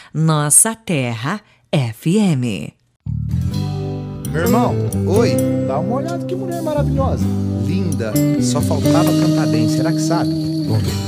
Nossa Terra FM. Meu irmão, oi, dá uma olhada que mulher maravilhosa. Linda, só faltava cantar bem, será que sabe? Vamos ver.